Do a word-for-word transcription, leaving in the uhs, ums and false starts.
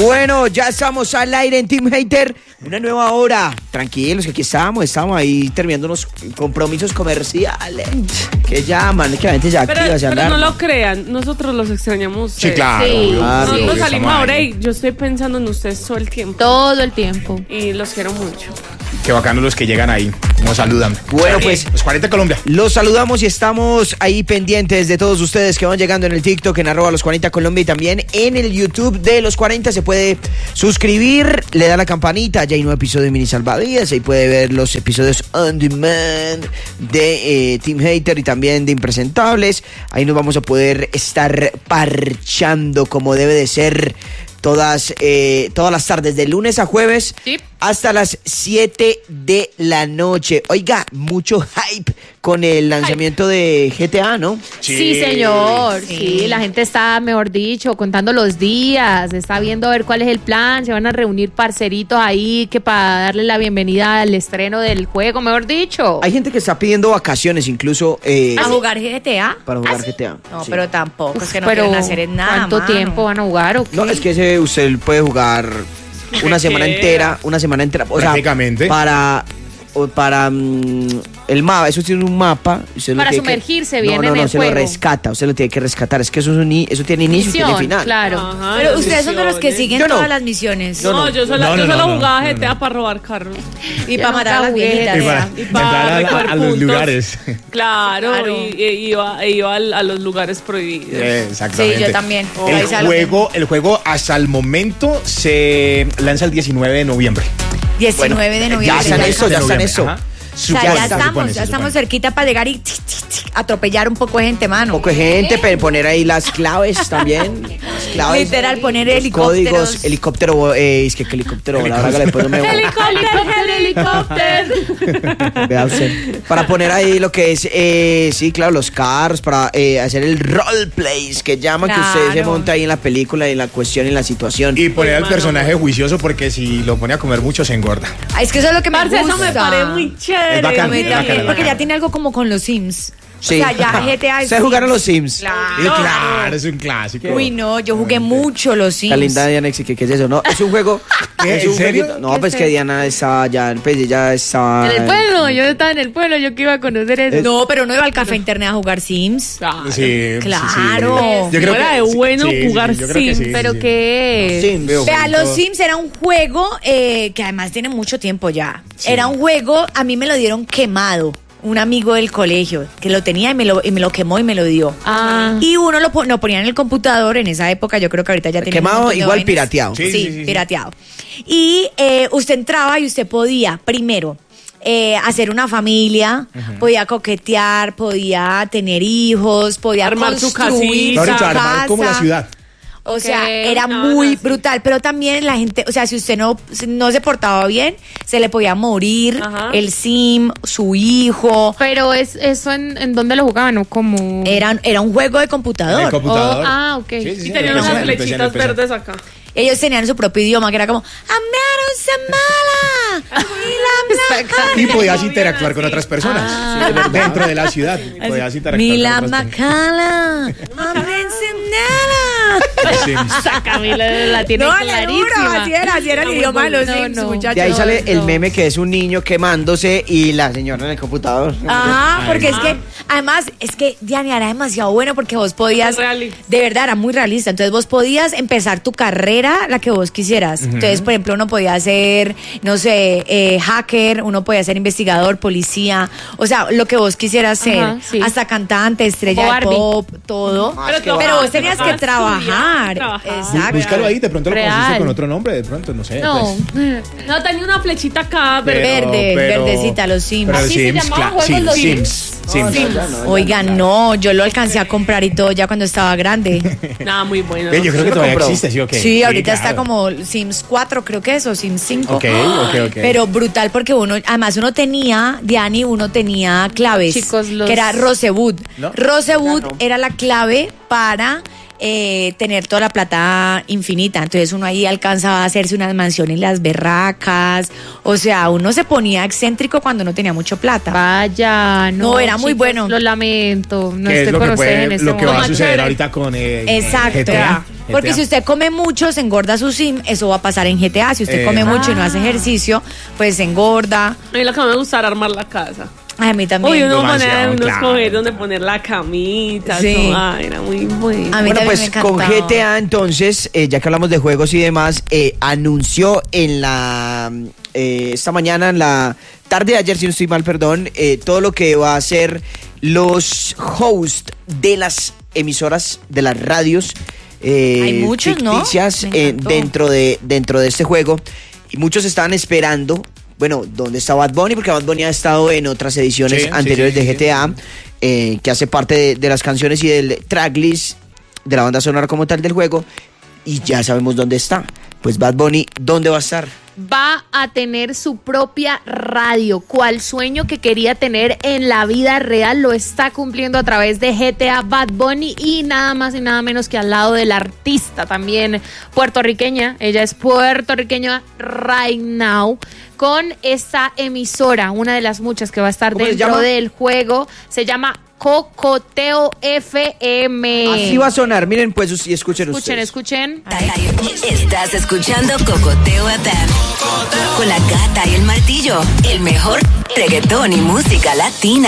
Bueno, ya estamos al aire en Team Hater. Una nueva hora. Tranquilos, que aquí estamos. Estamos ahí terminando unos compromisos comerciales que llaman, que la gente ya pero, activa, se pero no alarma. lo crean, nosotros los extrañamos. Sí, claro. Sí. claro Nosotros sí, salimos ahora y yo estoy pensando en ustedes todo el tiempo. Todo el tiempo. Y los quiero mucho. Qué bacanos los que llegan ahí, nos saludan. Bueno, pues los cuarenta Colombia. los saludamos y estamos ahí pendientes de todos ustedes que van llegando en el TikTok, en arroba los cuarenta Colombia, y también en el YouTube de los cuarenta. Se puede suscribir, le da la campanita, ya hay nuevo episodio de Mini Salvavidas, ahí puede ver los episodios on demand de eh, Team Hater y también de Impresentables. Ahí nos vamos a poder estar parchando como debe de ser todas, eh, todas las tardes, de lunes a jueves, Sí. hasta las siete de la noche. Oiga, mucho hype con el lanzamiento de G T A, ¿no? Sí, señor. Sí. la gente está, mejor dicho, contando los días, está viendo a ver cuál es el plan, se van a reunir parceritos ahí que para darle la bienvenida al estreno del juego, mejor dicho. Hay gente que está pidiendo vacaciones incluso eh, ¿A jugar G T A? para jugar ¿Ah, sí? G T A. No, Sí. pero tampoco, es que no Pero, quieren hacer en nada, ¿cuánto mano. tiempo van a jugar o qué? No, es que ese usted puede jugar una semana ¿Qué? entera, una semana entera, o sea, Prácticamente. para o para mm, el mapa, eso tiene un mapa, usted lo Para tiene que- sumergirse bien no, no, en no, el se juego. lo rescata, usted lo tiene que rescatar, es que eso, es un, i- eso tiene inicio y tiene Misión, final. claro. Ajá, Pero las ustedes son de los que misiones. siguen Yo no. todas las misiones. Yo No, no. yo solo, No, yo no, solo no, jugaba no, G T A no. para robar carros. Y Yo para matar a las nunca jugué viejitas. Y para, Y entrar para a, recoger a los puntos. lugares. Claro, Claro. y, y iba, e iba al- a los lugares prohibidos. Exactamente. Sí, yo también. El Ahí sale lo juego, el juego hasta el momento se lanza el diecinueve de noviembre. diecinueve de noviembre. ya están ya eso, ya estamos. están eso. Ajá. O sea, Supone, ya se estamos, supone, ya se estamos supone. cerquita para llegar y tic, tic, tic, atropellar un poco de gente, mano. Un poco de gente, pero poner ahí las claves también. Las claves, Literal, poner los helicópteros. Códigos, helicóptero, eh, es que ¿qué helicóptero volador? Hágale, después no me ¡Helicóptero, helicóptero! Vea usted. Para poner ahí lo que es, eh, sí, claro, los carros, para eh, hacer el roleplays que llaman, que usted se Claro. monta ahí en la película, en la cuestión, en la situación. Y poner al mano. personaje juicioso porque si lo pone a comer mucho se engorda. Ah, es que eso es lo que me Parce, gusta. eso me parece muy chévere. Es bacano, A mí es también, bacano. porque ya tiene algo como con los Sims. Sí. O sea, ya G T A es ¿Ustedes jugaron los Sims? Claro. Y claro, es un clásico. Uy, no, yo jugué mucho los Sims. La linda Diana, ¿qué, qué es eso? No, es un juego. ¿Qué? Es un ¿En serio? jueguito- No, ¿Qué pues es que eso? Diana estaba ya, pues ella estaba. En el pueblo, yo estaba en el pueblo, yo que iba a conocer eso. No, pero no iba al café internet a jugar Sims. Claro. Sí, sí, sí. Claro. Yo creo Fuera que de bueno sí, sí, sí, jugar yo creo que Sims, sí, sí, ¿Pero sí. qué es? Sims. Vea, los Sims era un juego eh, que además tiene mucho tiempo ya. Era un juego, a mí me lo dieron quemado. Un amigo del colegio que lo tenía y me lo, y me lo quemó y me lo dio. Ah. Y uno lo, pon- lo ponía en el computador en esa época, yo creo que ahorita ya tenía Quemado, un montón de igual vainas. pirateado. Sí, Sí, sí, sí, sí. pirateado. Y eh, usted entraba y usted podía, primero, eh, hacer una familia, podía coquetear, podía tener hijos, podía Armar su construir casita. su Ahorita armar como la casa. ciudad. O Ok, sea, era no, muy no, sí. brutal, pero también la gente, o sea, si usted no, no se portaba bien, se le podía morir Ajá. el sim, su hijo. Pero es eso en, en dónde lo jugaban, ¿no? Como... Era, era un juego de En el computador. computador. Oh, ah, ok. Sí, sí, sí, Y tenían en el unas P C, en el P C, en el flechitas P C. verdes acá. Ellos tenían su propio idioma, que era como Amaru Samala y la Y podías interactuar con otras personas Ah. dentro de la ciudad. Podías interactuar Mila con otras personas. Macala, Amrensenala. Sí. Esa Camila la tiene No, le clarísima. juro, así era, así era el No, idioma de los no, Sims, no. muchachos. De ahí sale el no. meme que es un niño quemándose y la señora en el computador. Ah, porque Ay, es que, además, es que Diana era demasiado bueno porque vos podías, Realista. de verdad, era muy realista. Entonces vos podías empezar tu carrera, la que vos quisieras. Entonces, por ejemplo, uno podía ser, no sé, eh, hacker, uno podía ser investigador, policía, o sea, lo que vos quisieras ser. Ajá, sí. Hasta cantante, estrella Como de Barbie. pop, todo. Más Pero que todo- Pero va. vos tenías que Tocaba trabajar. estudiar, trabajar. Exacto. Búscalo ahí, de pronto lo Real. conociste con otro nombre, de pronto, no sé. No. pues. No, tenía una flechita acá, pero... Pero- Verde, pero- verdecita, los Sims. Pero el Así se Sims, llamaban cla- juegos Sims, los Sims, Sims. No, ya no, ya Oigan, no, yo lo alcancé a comprar y todo ya cuando estaba grande. Nada, muy bueno. Ve, yo creo que lo todavía compró. existe, ¿sí o qué? Sí, ahorita está claro. como Sims cuatro, creo que es, o Sims cinco. Ok, ok, ok. Pero brutal porque uno, además uno tenía, Diani, uno tenía claves. Chicos, los- que era Rosewood. ¿No? Rosewood Ya no. era la clave para eh, tener toda la plata infinita. Entonces uno ahí alcanzaba a hacerse unas mansiones en las berracas. O sea, uno se ponía excéntrico cuando no tenía mucho plata. Vaya, no. No, era muy chicos, bueno. Lo lamento. No ¿Qué es estoy lo con que, ustedes puede- en este lo que va a momento. suceder Chévere. ahorita con eh, Exacto. G T A? Porque si usted come mucho, se engorda su sim, eso va a pasar en G T A. Si usted Eh. come mucho y no Ah. hace ejercicio, pues se engorda. A mí lo que más me gusta era armar la casa. Ay, a mí también. Uy, uno Demasiado, poner, uno claro. escoger donde poner la camita. Sí. todo. Ay, era muy bueno. A mí Bueno, también pues me con encantaba. G T A entonces, eh, ya que hablamos de juegos y demás, eh, anunció en la eh, esta mañana, en la tarde de ayer, si no estoy mal, perdón, eh, todo lo que va a ser los hosts de las emisoras, de las radios eh, Hay muchos, ¿no? ficticias Me eh, encantó. dentro de dentro de este juego, y muchos estaban esperando. Bueno, ¿dónde está Bad Bunny? Porque Bad Bunny ha estado en otras ediciones Sí, anteriores sí, sí, de sí. G T A, eh, que hace parte de, de las canciones y del tracklist de la banda sonora como tal del juego, y ya sabemos dónde está. Pues Bad Bunny, ¿dónde va a estar? Va a tener su propia radio. Cual sueño que quería tener en la vida real lo está cumpliendo a través de G T A Bad Bunny, y nada más y nada menos que al lado de la artista también puertorriqueña. Ella es puertorriqueña right now, con esta emisora, una de las muchas que va a estar ¿Cómo se dentro llama? del juego. Se llama Cocoteo F M. Así va a sonar, miren pues y escuchen, Escuchen, ustedes. escuchen. Estás escuchando Cocoteo F M con la Gata y el Martillo, el mejor reggaetón y música latina.